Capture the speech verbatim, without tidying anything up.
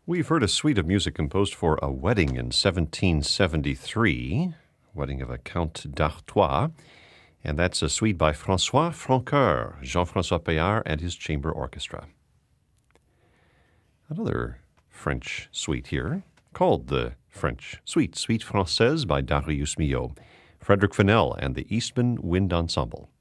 We've heard a suite of music composed for a wedding in seventeen seventy-three, wedding of a Count d'Artois, and that's a suite by François Francoeur, Jean-François Payard, and his chamber orchestra. Another French suite here, called the French Suite, Suite Française by Darius Milhaud, Frederick Fennell and the Eastman Wind Ensemble.